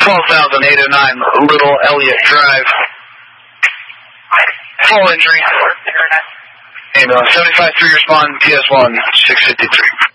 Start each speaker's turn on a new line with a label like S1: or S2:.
S1: 12,809 Little Elliott Drive. Full injury. Ambulance 75-3 respond, PS1 653.